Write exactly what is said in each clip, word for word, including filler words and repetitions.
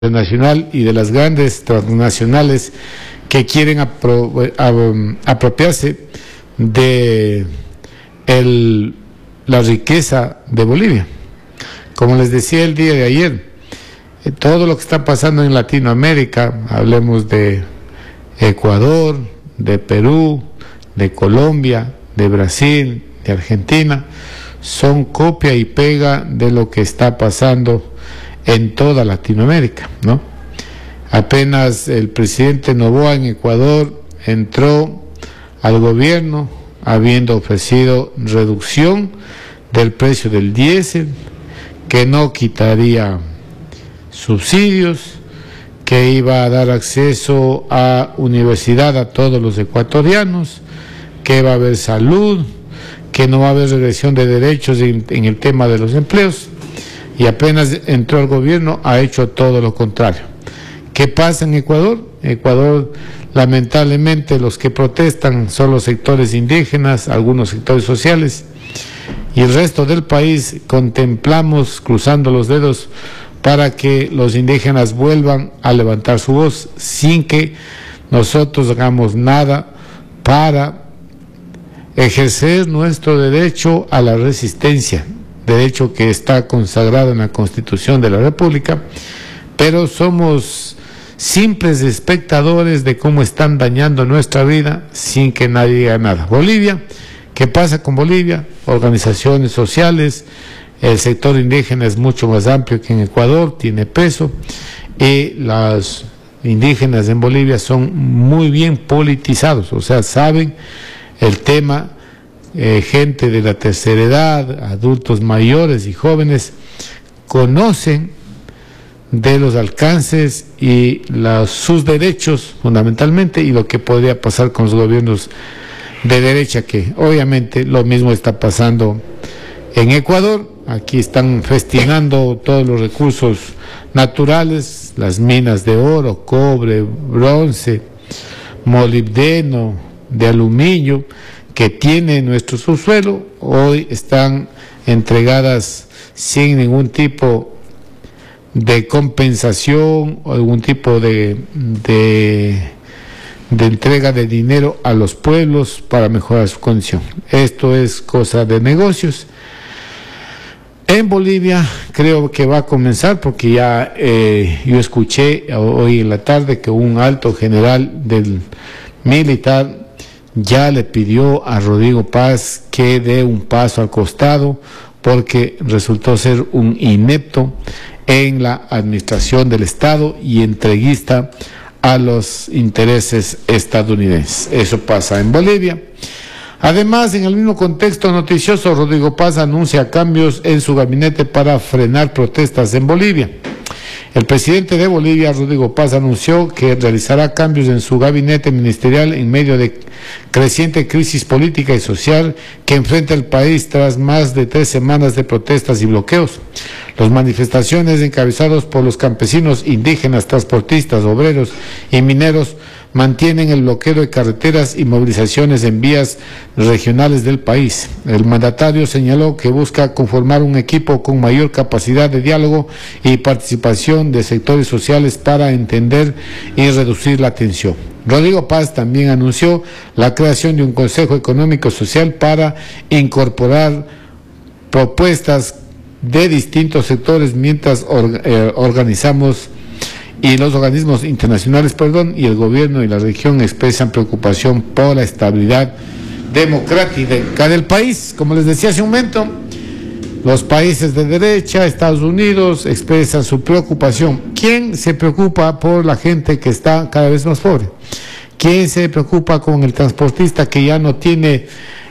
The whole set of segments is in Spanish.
nacional y de las grandes transnacionales que quieren apro apropiarse de el, la riqueza de Bolivia. Como les decía el día de ayer, eh, todo lo que está pasando en Latinoamérica, hablemos de Ecuador, de Perú, de Colombia, de Brasil, de Argentina, son copia y pega de lo que está pasando en toda Latinoamérica, ¿no? Apenas el presidente Noboa en Ecuador entró al gobierno habiendo ofrecido reducción del precio del diésel, que no quitaría subsidios, que iba a dar acceso a universidad a todos los ecuatorianos, que va a haber salud, que no va a haber regresión de derechos en, en el tema de los empleos. Y apenas entró al gobierno ha hecho todo lo contrario. ¿Qué pasa en Ecuador? Ecuador, lamentablemente, los que protestan son los sectores indígenas, algunos sectores sociales, y el resto del país contemplamos, cruzando los dedos, para que los indígenas vuelvan a levantar su voz, sin que nosotros hagamos nada para ejercer nuestro derecho a la resistencia, derecho que está consagrado en la Constitución de la República, pero somos simples espectadores de cómo están dañando nuestra vida sin que nadie diga nada. Bolivia, ¿qué pasa con Bolivia? Organizaciones sociales, el sector indígena es mucho más amplio que en Ecuador, tiene peso, y los indígenas en Bolivia son muy bien politizados, o sea, saben el tema. Eh, gente de la tercera edad, adultos mayores y jóvenes, conocen de los alcances y los, sus derechos fundamentalmente, y lo que podría pasar con los gobiernos de derecha, que obviamente lo mismo está pasando en Ecuador. Aquí están festinando todos los recursos naturales, las minas de oro, cobre, bronce, molibdeno, de aluminio, que tiene nuestro subsuelo, hoy están entregadas sin ningún tipo de compensación o algún tipo de, de, de entrega de dinero a los pueblos para mejorar su condición. Esto es cosa de negocios. En Bolivia creo que va a comenzar, porque ya eh, yo escuché hoy en la tarde que un alto general del militar ya le pidió a Rodrigo Paz que dé un paso al costado, porque resultó ser un inepto en la administración del Estado y entreguista a los intereses estadounidenses. Eso pasa en Bolivia. Además, en el mismo contexto noticioso, Rodrigo Paz anuncia cambios en su gabinete para frenar protestas en Bolivia. El presidente de Bolivia, Rodrigo Paz, anunció que realizará cambios en su gabinete ministerial en medio de creciente crisis política y social que enfrenta el país tras más de tres semanas de protestas y bloqueos. Las manifestaciones encabezadas por los campesinos, indígenas, transportistas, obreros y mineros mantienen el bloqueo de carreteras y movilizaciones en vías regionales del país. El mandatario señaló que busca conformar un equipo con mayor capacidad de diálogo y participación de sectores sociales para entender y reducir la tensión. Rodrigo Paz también anunció la creación de un Consejo Económico Social para incorporar propuestas de distintos sectores mientras or, eh, organizamos y los organismos internacionales, perdón, y el gobierno y la región expresan preocupación por la estabilidad democrática del país. Como les decía hace un momento, los países de derecha, Estados Unidos, expresan su preocupación. ¿Quién se preocupa por la gente que está cada vez más pobre? ¿Quién se preocupa con el transportista que ya no tiene,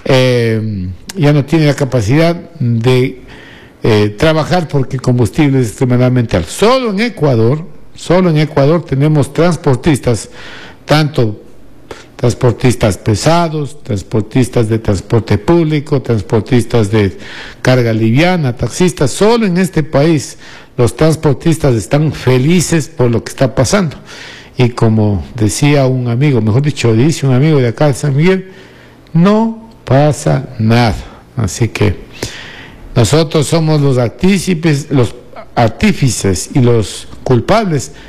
eh, ya no tiene la capacidad de eh, trabajar porque el combustible es extremadamente alto? Solo en Ecuador, Solo en Ecuador tenemos transportistas, tanto transportistas pesados, transportistas de transporte público, transportistas de carga liviana, taxistas. Solo en este país los transportistas están felices por lo que está pasando. Y como decía un amigo, mejor dicho, dice un amigo de acá de San Miguel, no pasa nada. Así que nosotros somos los artífices, los artífices y los culpables